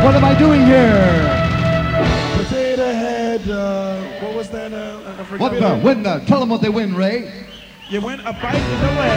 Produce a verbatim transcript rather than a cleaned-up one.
What am I doing here? Potato Head, uh, what was that? Uh, I forgot What the? Win the. Tell them what they win, Ray. You win a bike in the leg.